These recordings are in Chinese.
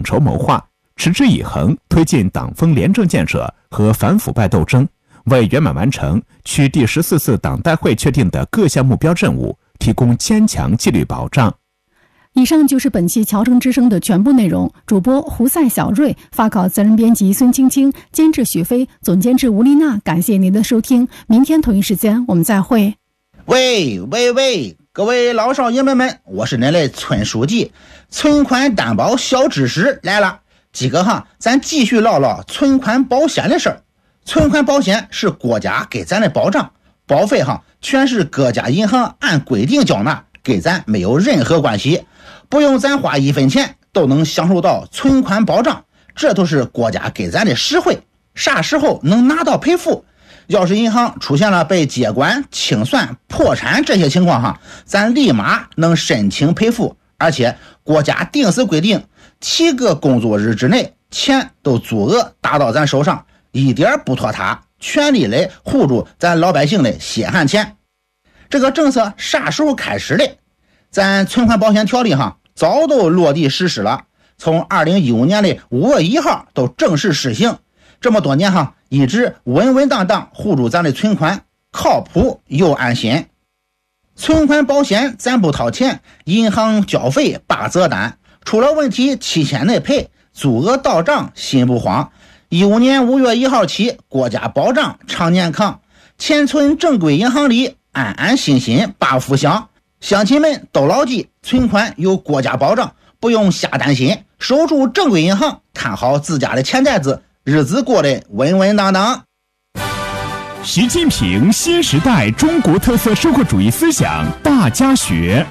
筹谋划，持之以恒推进党风廉政建设和反腐败斗争，为圆满完成区第14次党代会确定的各项目标任务提供坚强纪律保障。 以上就是本期侨城之声的全部内容。主播胡赛、小瑞，发稿责任编辑孙青青，监制许飞，总监制吴丽娜。感谢您的收听，明天同一时间我们再会。 喂，各位老少爷们，我是您的村书记。存款担保小知识来了，几个咱继续唠唠存款保险的事儿。存款保险是国家给咱的保障，保费全是各家银行按规定缴纳，给咱没有任何关系，不用咱花1分钱都能享受到存款保障，这都是国家给咱的实惠。啥时候能拿到赔付？要是银行出现了被接管、清算、破产这些情况咱立马能申请赔付，而且国家定时规定7个工作日之内钱都足额打到咱手上，一点不拖沓，全力来护住咱老百姓的血汗钱。这个政策啥时候开始的？咱存款保险条例早都落地实施了，从2015年的5月1号都正式施行。这么多年一直稳稳当当护住咱的存款，靠谱又安心。存款保险咱不掏钱，银行交费8责单，出了问题7天内赔，足额到账心不慌。15年5月1号起，国家保障常年扛，钱存正规银行里，安安心心把福享。乡亲们都牢记，存款有国家保障，不用瞎担心，守住正规银行，看好自家的钱袋子，日子过得稳稳当当。 习近平新时代中国特色社会主义思想大家学。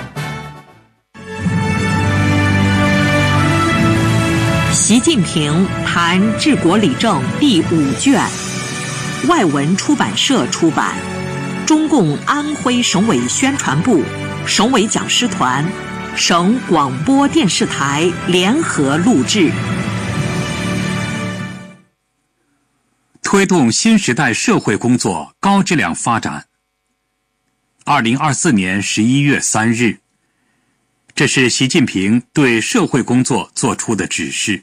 习近平谈治国理政第5卷，外文出版社出版，中共安徽省委宣传部、省委讲师团、省广播电视台联合录制。 推动新时代社会工作高质量发展。2024年11月3日，这是习近平对社会工作作出的指示。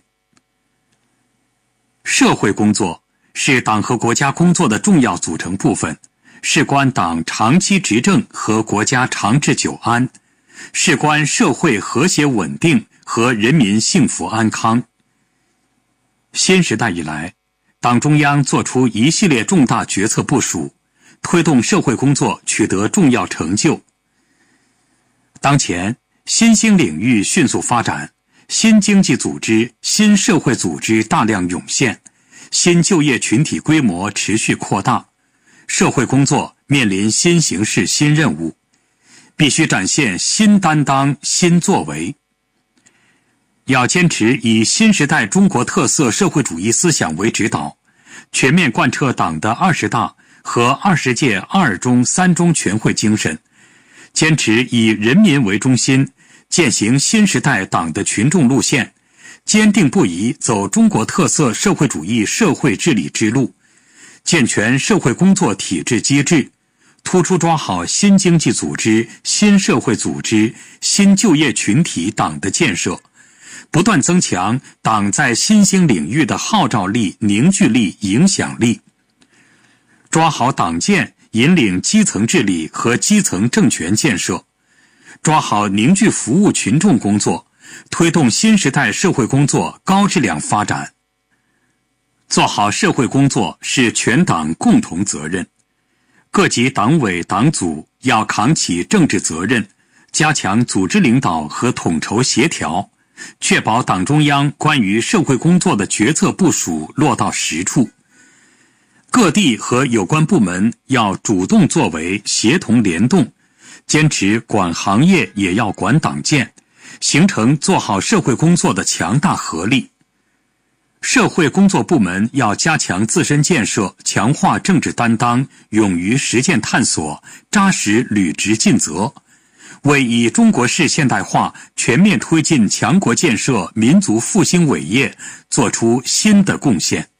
社会工作是党和国家工作的重要组成部分，事关党长期执政和国家长治久安，事关社会和谐稳定和人民幸福安康。新时代以来，党中央作出一系列重大决策部署，推动社会工作取得重要成就。当前，新兴领域迅速发展，新经济组织、新社会组织大量涌现，新就业群体规模持续扩大，社会工作面临新形势、新任务，必须展现新担当、新作为。要坚持以新时代中国特色社会主义思想为指导，全面贯彻党的20大和20届2中3中全会精神，坚持以人民为中心，践行新时代党的群众路线，坚定不移走中国特色社会主义社会治理之路，健全社会工作体制机制，突出抓好新经济组织、新社会组织、新就业群体党的建设，不断增强党在新兴领域的号召力、凝聚力、影响力，抓好党建引领基层治理和基层政权建设，抓好凝聚服务群众工作，推动新时代社会工作高质量发展。做好社会工作是全党共同责任，各级党委党组要扛起政治责任，加强组织领导和统筹协调，确保党中央关于社会工作的决策部署落到实处。各地和有关部门要主动作为，协同联动，坚持管行业也要管党建，形成做好社会工作的强大合力。社会工作部门要加强自身建设，强化政治担当，勇于实践探索，扎实履职尽责，为以中国式现代化全面推进强国建设、民族复兴伟业作出新的贡献。